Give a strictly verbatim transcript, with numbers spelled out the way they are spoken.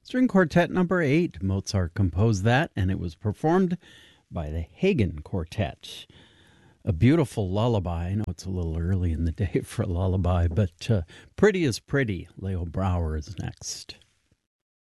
String Quartet number eight. Mozart composed that, and it was performed by the Hagen Quartet. A beautiful lullaby. I know it's a little early in the day for a lullaby, but uh, Pretty is Pretty. Leo Brouwer is next.